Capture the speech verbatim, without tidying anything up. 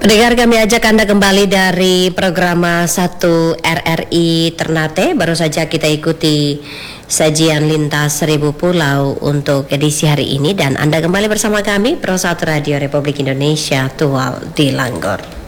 Pendengar, kami ajak Anda kembali dari program satu R R I Ternate. Baru saja kita ikuti sajian lintas seribu pulau untuk edisi hari ini, dan Anda kembali bersama kami Pro satu Radio Republik Indonesia Tual di Langgor.